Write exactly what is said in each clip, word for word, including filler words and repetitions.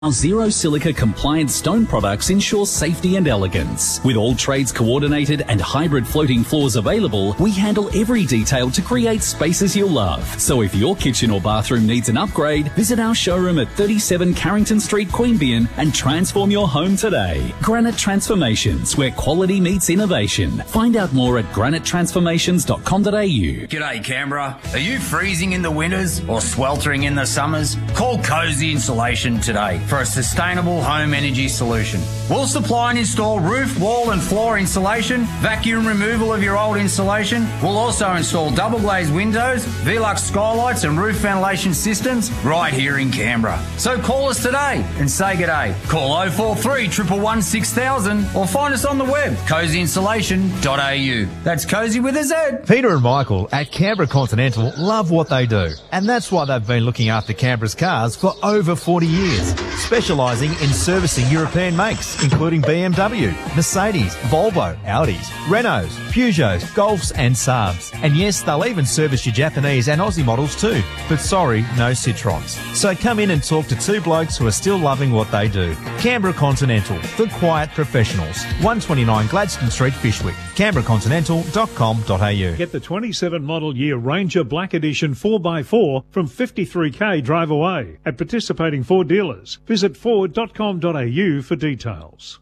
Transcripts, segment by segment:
Our zero silica compliant stone products ensure safety and elegance. With all trades coordinated and hybrid floating floors available, we handle every detail to create spaces you'll love. So if your kitchen or bathroom needs an upgrade, visit our showroom at thirty-seven Carrington Street, Queanbeyan and transform your home today. Granite Transformations, where quality meets innovation. Find out more at granite transformations dot com dot a u. G'day Canberra. Are you freezing in the winters or sweltering in the summers? Call Cozy Insulation today for a sustainable home energy solution. We'll supply and install roof, wall and floor insulation, vacuum removal of your old insulation. We'll also install double glazed windows, Velux skylights and roof ventilation systems right here in Canberra. So call us today and say g'day. Call oh four three, one one one, six thousand or find us on the web, cozy insulation dot a u. That's Cozy with a Z. Peter and Michael at Canberra Continental love what they do, and that's why they've been looking after Canberra's cars for over forty years. Specialising in servicing European makes, including B M W, Mercedes, Volvo, Audis, Renaults, Peugeots, Golfs and Saabs. And yes, they'll even service your Japanese and Aussie models too. But sorry, no Citroens. So come in and talk to two blokes who are still loving what they do. Canberra Continental, the quiet professionals. one twenty-nine Gladstone Street, Fyshwick. canberra continental dot com dot a u. Get the twenty-seven model year Ranger Black Edition four by four from fifty-three k drive away at participating Ford dealers. Visit ford dot com dot a u for details.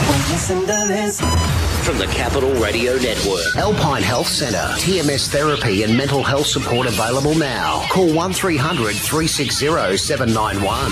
From the Capital Radio Network, Alpine Health Centre, T M S therapy and mental health support available now. Call one three hundred, three six zero, seven nine one.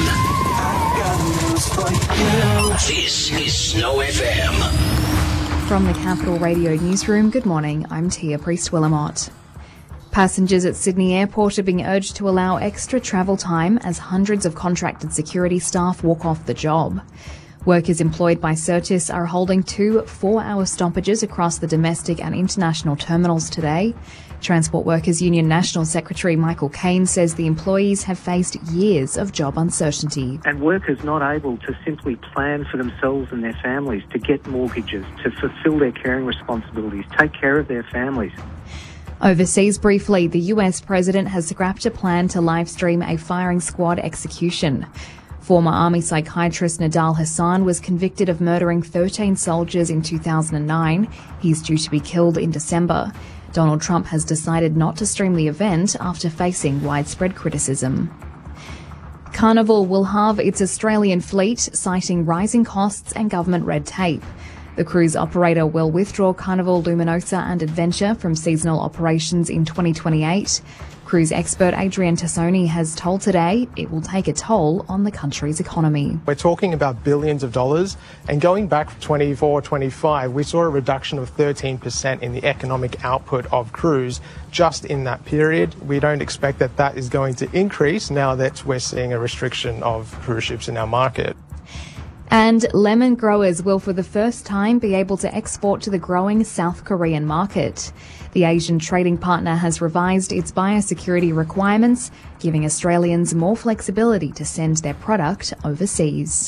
This is Snow F M. From the Capital Radio Newsroom, good morning, I'm Tia Priest-Willamott. Passengers at Sydney Airport are being urged to allow extra travel time as hundreds of contracted security staff walk off the job. Workers employed by Certis are holding two four-hour stoppages across the domestic and international terminals today. Transport Workers Union National Secretary Michael Caine says the employees have faced years of job uncertainty. And workers not able to simply plan for themselves and their families, to get mortgages, to fulfil their caring responsibilities, take care of their families. Overseas briefly, the U S president has scrapped a plan to live stream a firing squad execution. Former army psychiatrist Nidal Hassan was convicted of murdering thirteen soldiers in two thousand nine. He's due to be killed in December. Donald Trump has decided not to stream the event after facing widespread criticism. Carnival will halve its Australian fleet, citing rising costs and government red tape. The cruise operator will withdraw Carnival Luminosa and Adventure from seasonal operations in twenty twenty-eight. Cruise expert Adrian Tassoni has told Today it will take a toll on the country's economy. We're talking about billions of dollars, and going back from twenty-four twenty-five, we saw a reduction of thirteen percent in the economic output of cruise just in that period. We don't expect that that is going to increase now that we're seeing a restriction of cruise ships in our market. And lemon growers will for the first time be able to export to the growing South Korean market. The Asian trading partner has revised its biosecurity requirements, giving Australians more flexibility to send their product overseas.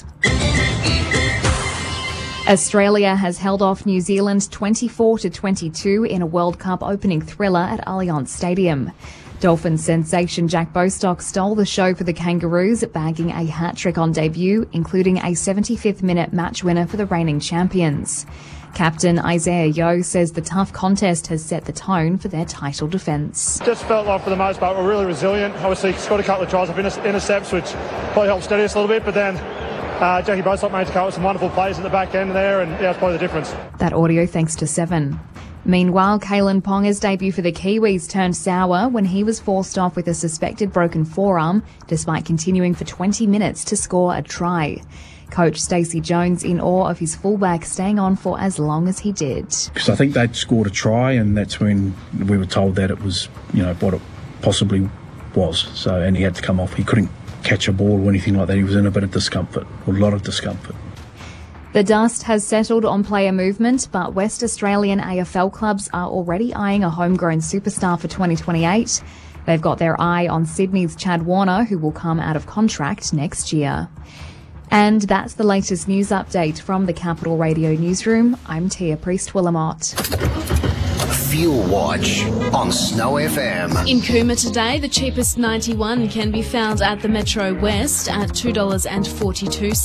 Australia has held off New Zealand twenty-four to twenty-two in a World Cup opening thriller at Allianz Stadium. Dolphins sensation Jack Bostock stole the show for the Kangaroos, bagging a hat-trick on debut, including a seventy-fifth minute match winner for the reigning champions. Captain Isaiah Yeo says the tough contest has set the tone for their title defence. Just felt like for the most part we're really resilient. Obviously scored a couple of tries of intercepts, which probably helped steady us a little bit, but then uh, Jackie Bostock managed to come up with some wonderful plays at the back end there, and yeah, that's probably the difference. That audio thanks to Seven. Meanwhile, Kalen Ponga's debut for the Kiwis turned sour when he was forced off with a suspected broken forearm, despite continuing for twenty minutes to score a try. Coach Stacey Jones in awe of his fullback staying on for as long as he did. Because I think they'd scored a try, and that's when we were told that it was, you know, what it possibly was. So, and he had to come off. He couldn't catch a ball or anything like that. He was in a bit of discomfort, a lot of discomfort. The dust has settled on player movement, but West Australian A F L clubs are already eyeing a homegrown superstar for twenty twenty-eight. They've got their eye on Sydney's Chad Warner, who will come out of contract next year. And that's the latest news update from the Capital Radio Newsroom. I'm Tia Priest-Willamott. Fuel Watch on Snow F M. In Cooma today, the cheapest ninety-one can be found at the Metro West at two dollars forty-two.